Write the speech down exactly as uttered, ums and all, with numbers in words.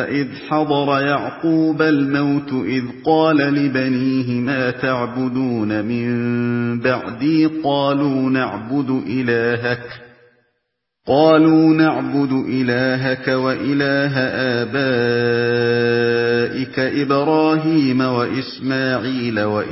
إِذْ حَضَرَ يَعْقُوبَ الْمَوْتُ إِذْ قَالَ لِبَنِيهِ مَا تَعْبُدُونَ مِن بَعْدِي قَالُوا نَعْبُدُ إِلَٰهَكَ قالوا نعبد إلهك وإله آبائك إبراهيم وإسماعيل